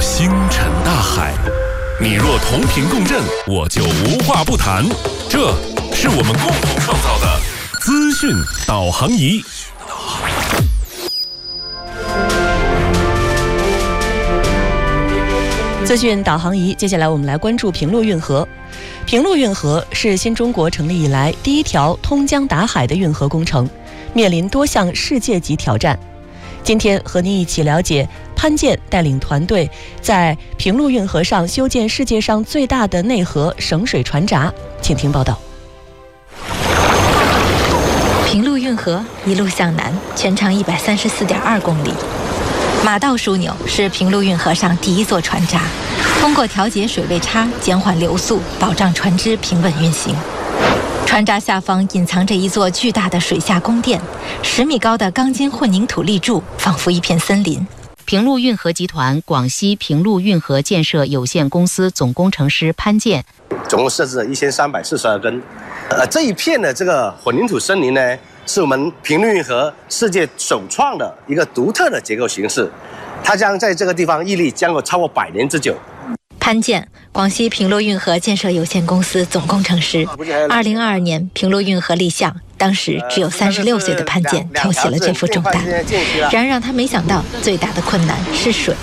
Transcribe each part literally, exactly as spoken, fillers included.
星辰大海。你若同频共振，我就无话不谈。这是我们共同创造的资讯导航仪。 资讯导航仪，接下来我们来关注平陆运河。平陆运河是新中国成立以来第一条通江达海的运河工程，面临多项世界级挑战。今天和您一起了解潘建带领团队在平陆运河上修建世界上最大的内河省水船闸，请听报道。 平陆运河一路向南，全长一百三十四点二公里。马道枢纽是平陆运河上第一座船闸，通过调节水位差、减缓流速，保障船只平稳运行。船闸下方隐藏着一座巨大的水下宫殿，十米高的钢筋混凝土立柱仿佛一片森林。 平陆运河集团广西平陆运河建设有限公司总工程师潘建， 总共设置了一千三百四十二根。呃，这一片的这个混凝土森林呢，是我们平陆运河世界首创的一个独特的结构形式，它将在这个地方屹立将有超过百年之久。 潘建，广西平陆运河建设有限公司总工程师。二零二二年平陆运河立项，当时只有三十六岁的潘建挑起了这副重担。然而让他没想到，最大的困难是水。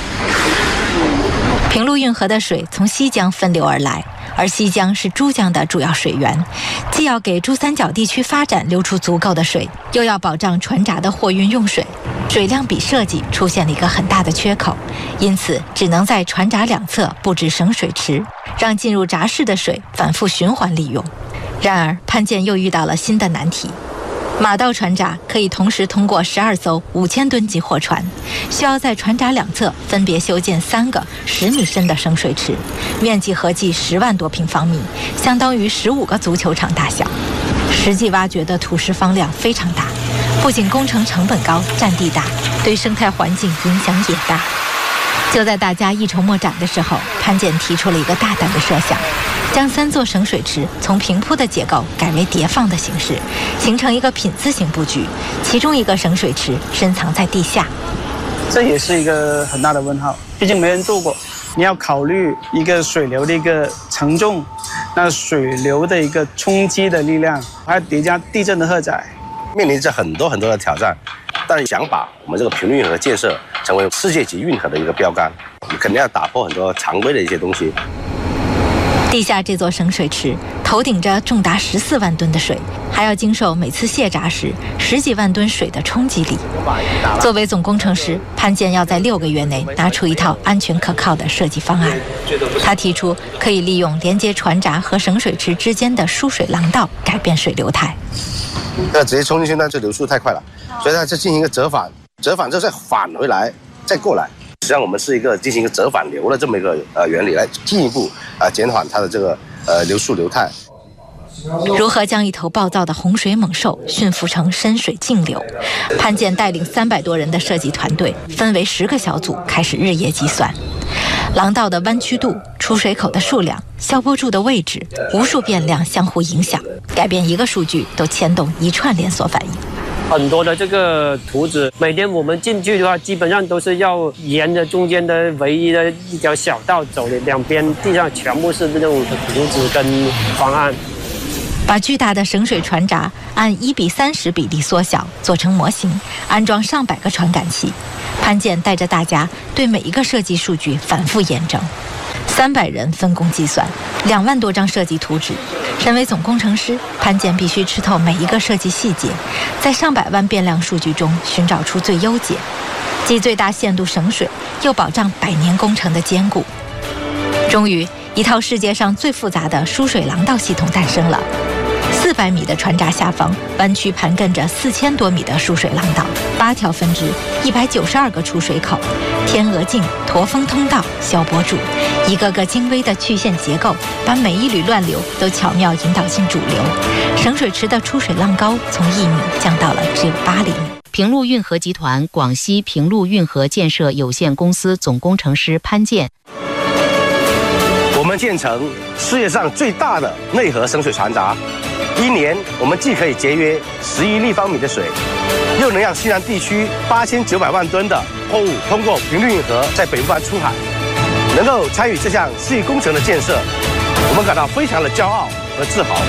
平陆运河的水从西江分流而来，而西江是珠江的主要水源，既要给珠三角地区发展留出足够的水，又要保障船闸的货运用水。水量比设计出现了一个很大的缺口，因此只能在船闸两侧布置省水池，让进入闸室的水反复循环利用。然而潘建又遇到了新的难题，马道船闸可以同时通过十二艘五千吨级货船，需要在船闸两侧分别修建三个十米深的省水池，面积合计十万多平方米，相当于十五个足球场大小。实际挖掘的土石方量非常大，不仅工程成本高、占地大，对生态环境影响也大。就在大家一筹莫展的时候，潘建提出了一个大胆的设想，将三座省水池从平铺的结构改为叠放的形式，形成一个品字形布局，其中一个省水池深藏在地下。 这也是一个很大的问号，毕竟没人做过。你要考虑一个水流的一个承重，那水流的一个冲击的力量，还要叠加地震的荷载， 面临着很多很多的挑战。但是想把我们这个平陆运河建设成为世界级运河的一个标杆，我们肯定要打破很多常规的一些东西。 地下这座省水池头顶着重达十四万吨的水，还要经受每次卸闸时十几万吨水的冲击力。作为总工程师，潘建要在六个月内拿出一套安全可靠的设计方案。他提出可以利用连接船闸和省水池之间的输水廊道改变水流态。 那直接冲进去，那这流速太快了，所以它就进行一个折返，折返之后再返回来，再过来。实际上我们是一个进行一个折返流的这么一个呃原理，来进一步啊、呃、减缓它的这个呃流速流态。 如何将一头暴躁的洪水猛兽驯服成深水静流？潘建带领三百多人的设计团队，分为十个小组，开始日夜计算廊道的弯曲度、出水口的数量、消波柱的位置，无数变量相互影响，改变一个数据都牵动一串连锁反应。 很多的这个图纸，每天我们进去的话，基本上都是要沿着中间的唯一的一条小道走的，两边地上全部是这种图纸跟方案。 把巨大的省水船闸按一比三十比例缩小，做成模型，安装上百个传感器。潘建带着大家对每一个设计数据反复验证，三百人分工计算，两万多张设计图纸。身为总工程师，潘建必须吃透每一个设计细节，在上百万变量数据中寻找出最优解，既最大限度省水，又保障百年工程的坚固。终于，一套世界上最复杂的输水廊道系统诞生了。四百米的船闸下方，弯曲盘亘着四千多米的输水廊道，八条分支，一百九十二个出水口，天鹅颈、驼峰通道、消波柱，一个个精微的曲线结构，把每一缕乱流都巧妙引导进主流。省水池的出水浪高从一米降到了只有八厘米。 平陆运河集团广西平陆运河建设有限公司总工程师潘建， 我们建成世界上最大的内河省水船闸， 一年我们既可以节约十亿立方米的水，又能让西南地区八千九百万吨的货物通过平陆运河在北部湾出海。能够参与这项世纪工程的建设，我们感到非常的骄傲和自豪。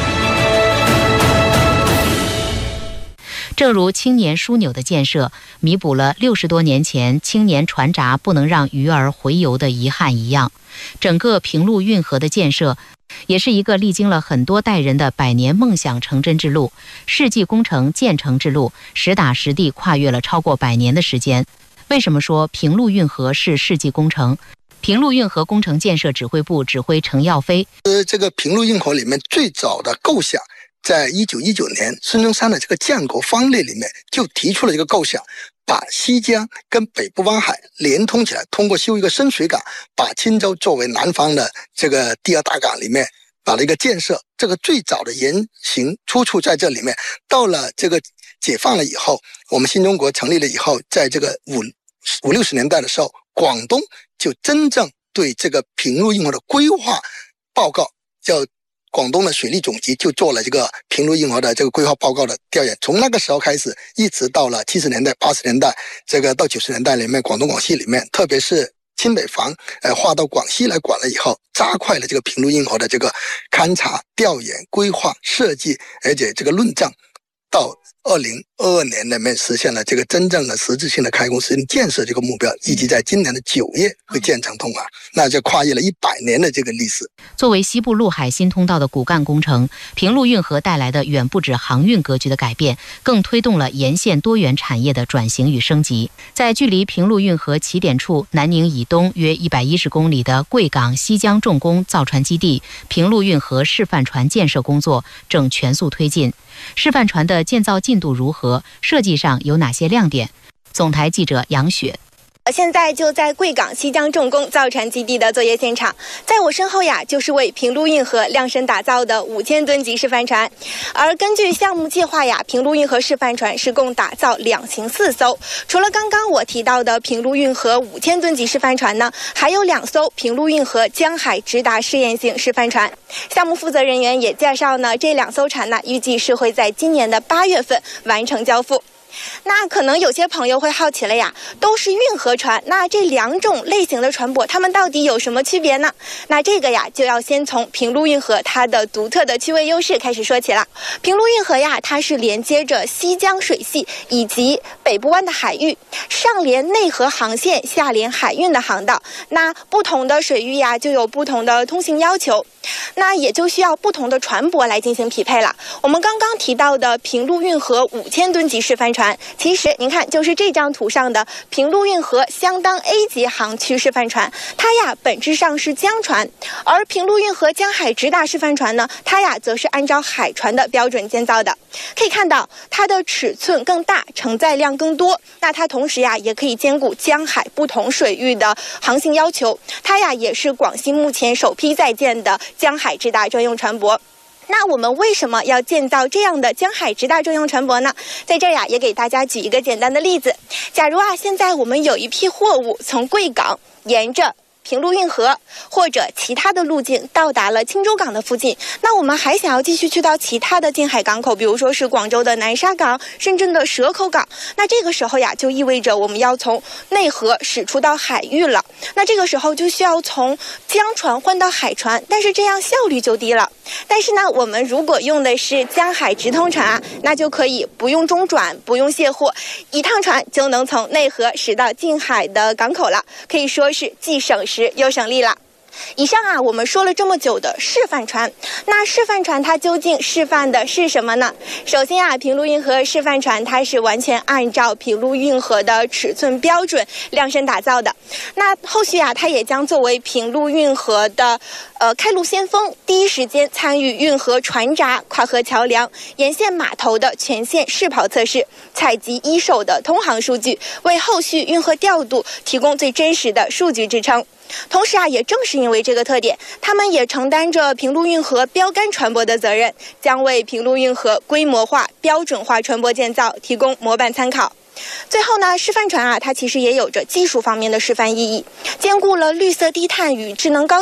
正如青年枢纽的建设弥补了六十多年前青年船闸不能让鱼儿洄游的遗憾一样，整个平陆运河的建设也是一个历经了很多代人的百年梦想成真之路，世纪工程建成之路，实打实地跨越了超过百年的时间。为什么说平陆运河是世纪工程？平陆运河工程建设指挥部指挥程耀飞， 呃，这个平陆运河里面最早的构想，在一九一九年孙中山的这个建国方略里面就提出了这个构想，把西江跟北部湾海连通起来，通过修一个深水港，把钦州作为南方的这个第二大港里面把这个建设，这个最早的原型出处在这里面。到了这个解放了以后，我们新中国成立了以后，在这个五五六十年代的时候，广东就真正对这个平陆运河的规划报告，叫广东的水利总局就做了这个平陆运河的这个规划报告的调研。从那个时候开始，一直到了七十年代、八十年代，这个到九十年代里面，广东、广西里面，特别是清北防，呃，划到广西来管了以后，加快了这个平陆运河的这个勘察、调研、规划、设计，而且这个论证，到二零二二年里面实现了这个真正的实质性的开工、实现建设这个目标，以及在今年的九月会建成通航，那就跨越了一百年的这个历史。 作为西部陆海新通道的骨干工程，平陆运河带来的远不止航运格局的改变，更推动了沿线多元产业的转型与升级。在距离平陆运河起点处南宁以东约一百一十公里的贵港西江重工造船基地，平陆运河示范船建设工作正全速推进。示范船的建造进度如何？设计上有哪些亮点？总台记者杨雪。 现在就在贵港西江重工造船基地的作业现场，在我身后呀，就是为平陆运河量身打造的五千吨级示范船。而根据项目计划呀，平陆运河示范船是共打造两型四艘。除了刚刚我提到的平陆运河五千吨级示范船呢，还有两艘平陆运河江海直达试验型示范船。项目负责人员也介绍呢，这两艘船呢，预计是会在今年的八月份完成交付。那可能有些朋友会好奇了呀，都是运河船，那这两种类型的船舶，它们到底有什么区别呢？那这个呀，就要先从平陆运河它的独特的区位优势开始说起了。平陆运河呀，它是连接着西江水系以及北部湾的海域，上连内河航线，下连海运的航道。那不同的水域呀，就有不同的通行要求，那也就需要不同的船舶来进行匹配了。我们刚刚提到的平陆运河五千吨级示范船，其实您看，就是这张图上的平陆运河相当 A 级航区示范船，它呀本质上是江船，而平陆运河江海直达示范船呢，它呀则是按照海船的标准建造的。可以看到它的尺寸更大，承载量更多，那它同时呀也可以兼顾江海不同水域的航行要求。它呀也是广西目前首批在建的江海直达专用船舶。那我们为什么要建造这样的江海直达专用船舶呢？在这儿呀，也给大家举一个简单的例子。假如啊，现在我们有一批货物从贵港沿着平陆运河或者其他的路径到达了青州港的附近，那我们还想要继续去到其他的近海港口，比如说是广州的南沙港、深圳的蛇口港，那这个时候呀，就意味着我们要从内河驶出到海域了。那这个时候就需要从江船换到海船，但是这样效率就低了。但是呢，我们如果用的是江海直通船啊，那就可以不用中转，不用卸货，一趟船就能从内河驶到近海的港口了，可以说是既省时又省力了。以上啊，我们说了这么久的示范船，那示范船它究竟示范的是什么呢？首先啊，平陆运河示范船它是完全按照平陆运河的尺寸标准量身打造的。那后续啊，它也将作为平陆运河的呃开路先锋，第一时间参与运河船闸、跨河桥梁、沿线码头的全线试跑测试，采集一手的通航数据，为后续运河调度提供最真实的数据支撑。同时啊，也正是因为这个特点，他们也承担着平陆运河标杆船舶的责任，将为平陆运河规模化、标准化船舶建造提供模板参考。最后呢，示范船啊，它其实也有着技术方面的示范意义，兼顾了绿色低碳与智能高效。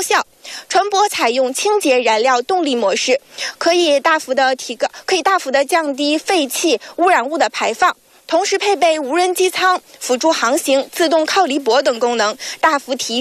船舶采用清洁燃料动力模式，可以大幅的提高，可以大幅的降低废气、污染物的排放。同时配备无人机舱、辅助航行、自动靠离泊等功能，大幅提